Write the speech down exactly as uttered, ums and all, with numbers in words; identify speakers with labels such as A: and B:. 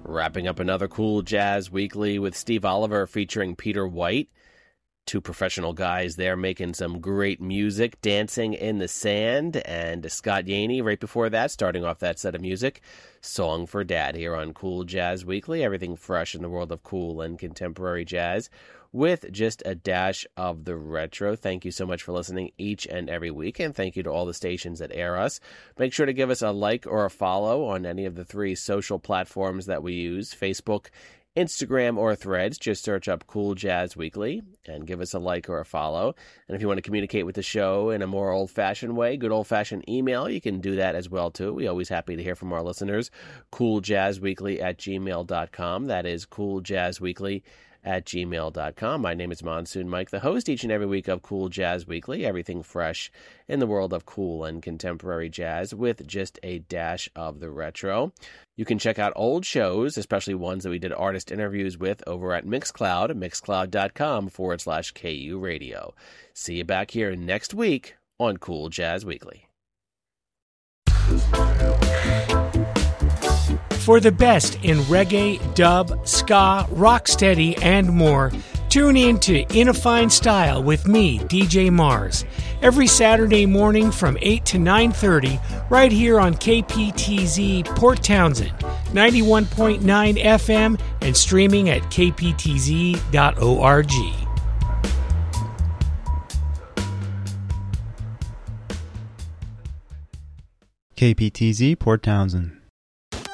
A: Wrapping up another Cool Jazz Weekly with Steve Oliver featuring Peter White. Two professional guys there making some great music, Dancing in the Sand, and Scott Yaney right before that, starting off that set of music, Song for Dad here on Cool Jazz Weekly. Everything fresh in the world of cool and contemporary jazz with just a dash of the retro. Thank you so much for listening each and every week, and thank you to all the stations that air us. Make sure to give us a like or a follow on any of the three social platforms that we use, Facebook, Instagram, or Threads. Just search up Cool Jazz Weekly and give us a like or a follow. And if you want to communicate with the show in a more old-fashioned way, good old-fashioned email, you can do that as well, too. We're always happy to hear from our listeners. cooljazzweekly at gmail dot com. That is cooljazzweekly at gmail dot com. My name is Monsoon Mike, the host each and every week of Cool Jazz Weekly, everything fresh in the world of cool and contemporary jazz with just a dash of the retro. You can check out old shows, especially ones that we did artist interviews with, over at Mixcloud, mixcloud.com forward slash KU Radio. See you back here next week on Cool Jazz Weekly.
B: For the best in reggae, dub, ska, rocksteady, and more, tune in to In a Fine Style with me, D J Mars, every Saturday morning from eight to nine thirty, right here on K P T Z Port Townsend, ninety-one point nine F M, and streaming at k p t z dot org.
C: K P T Z Port Townsend.